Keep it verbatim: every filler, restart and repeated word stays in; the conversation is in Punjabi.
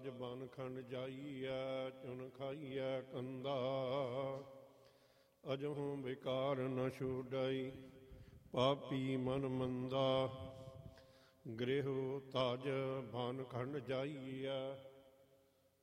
ਤਜ ਬਨ ਖੰਡ ਜਾਈਐ, ਚੁਨ ਖਾਈਐ ਕੰਦਾ। ਅਜਹੁ ਵਿਕਾਰ ਨ ਛੁਡਾਈ, ਪਾਪੀ ਮਨ ਮੰਦਾ। ਗ੍ਰਹਿ ਤਜ ਬਨ ਖੰਡ ਜਾਈਐ,